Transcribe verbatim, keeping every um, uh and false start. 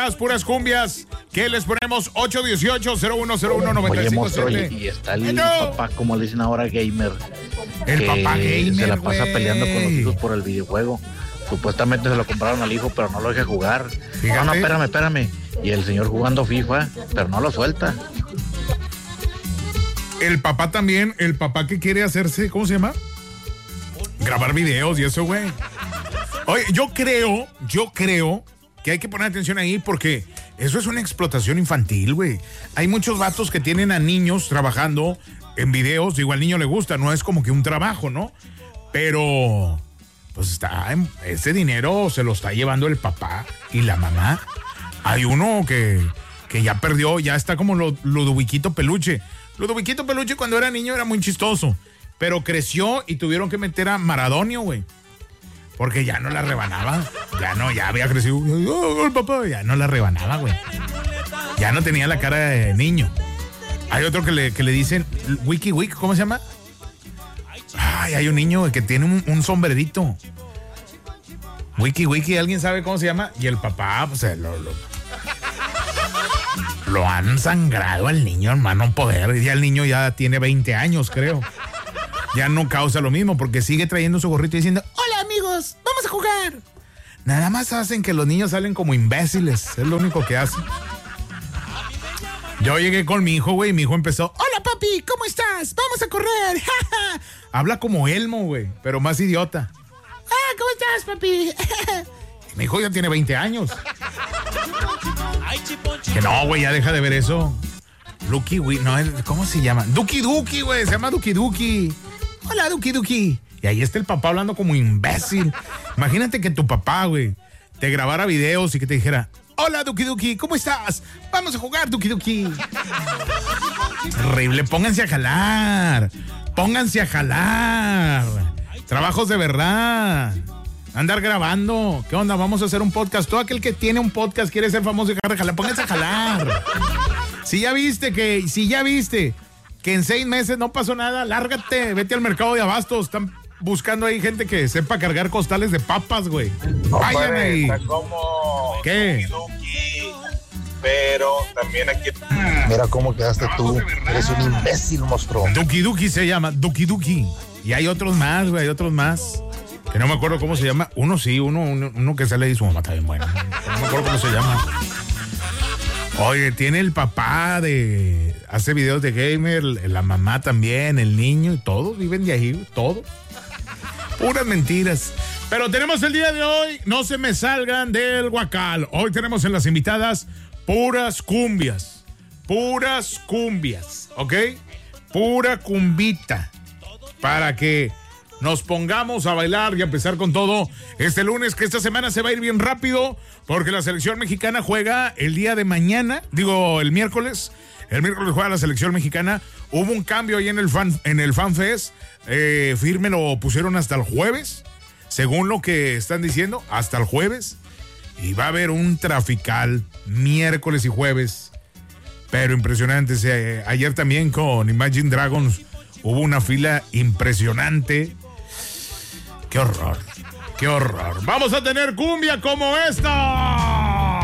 cumbias, puras cumbias. ¿Qué les ponemos? ocho dieciocho, cero uno cero uno, nueve cinco siete. Y está el Hello. papá, como le dicen ahora, gamer. El papá gamer, se la pasa wey. peleando con los hijos por el videojuego. Supuestamente se lo compraron al hijo, pero no lo deja jugar. Fíjate. No, no, espérame, espérame. Y el señor jugando FIFA, pero no lo suelta. El papá también, el papá que quiere hacerse, ¿cómo se llama? Grabar videos y eso, güey. Oye, yo creo, yo creo que hay que poner atención ahí porque eso es una explotación infantil, güey. Hay muchos vatos que tienen a niños trabajando en videos, digo, al niño le gusta, no es como que un trabajo, ¿no? Pero, pues está, ese dinero se lo está llevando el papá y la mamá. Hay uno que, que ya perdió, ya está como lo, Ludoviquito Peluche. Ludoviquito Peluche cuando era niño era muy chistoso, pero creció y tuvieron que meter a Maradonio, güey. Porque ya no la rebanaba. Ya no, ya había crecido. Oh, el papá, ya no la rebanaba, güey. Ya no tenía la cara de niño. Hay otro que le, que le dicen Wiki Wiki, ¿cómo se llama? Ay, hay un niño que tiene un, un sombrerito. Wiki Wiki, ¿alguien sabe cómo se llama? Y el papá, pues, lo, lo, lo han sangrado al niño, hermano, poder. Y ya el niño ya tiene veinte años, creo. Ya no causa lo mismo porque sigue trayendo su gorrito y diciendo, hola amigos, vamos a jugar. Nada más hacen que los niños salen como imbéciles, es lo único que hacen. Yo llegué con mi hijo, güey, y mi hijo empezó, hola papi, ¿cómo estás? Vamos a correr. Habla como Elmo, güey, pero más idiota. Ah, ¿cómo estás, papi? Mi hijo ya tiene veinte años. Que no, güey, ya deja de ver eso. Lucky, güey, no, ¿cómo se llama? Duki Duki, güey, se llama Duki Duki. Hola, Duki Duki. Y ahí está el papá hablando como imbécil. Imagínate que tu papá, güey, te grabara videos y que te dijera, hola, Duki Duki, ¿cómo estás? Vamos a jugar, Duki Duki. Horrible, pónganse a jalar. Pónganse a jalar. Trabajos de verdad. Andar grabando. ¿Qué onda? Vamos a hacer un podcast. Todo aquel que tiene un podcast quiere ser famoso y dejar de jalar. Pónganse a jalar. Si ya viste que, si ya viste que en seis meses no pasó nada, lárgate, vete al mercado de abastos. Están buscando ahí gente que sepa cargar costales de papas, güey. Vayan ahí. Está como ¿qué? Duki Duki, pero también aquí. Mira cómo quedaste tú. Eres un imbécil, monstruo. Duki Duki se llama, Duki Duki. Y hay otros más, güey, hay otros más. Que no me acuerdo cómo se llama. Uno sí, uno, uno, uno que sale y su mamá está bien buena. No me acuerdo cómo se llama. Oye, tiene el papá de... hace videos de gamer, la mamá también, el niño, y todos viven de ahí, todo. Puras mentiras. Pero tenemos el día de hoy, no se me salgan del guacal. Hoy tenemos en las invitadas puras cumbias. Puras cumbias, ¿ok? Pura cumbita. Para que nos pongamos a bailar y a empezar con todo este lunes, que esta semana se va a ir bien rápido porque la selección mexicana juega el día de mañana, digo el miércoles, el miércoles juega la selección mexicana. Hubo un cambio ahí en el fan, en el FanFest, eh, firme lo pusieron hasta el jueves, según lo que están diciendo, hasta el jueves, y va a haber un trafical miércoles y jueves, pero impresionante. Eh, ayer también con Imagine Dragons hubo una fila impresionante. ¡Qué horror! ¡Qué horror! ¡Vamos a tener cumbia como esta!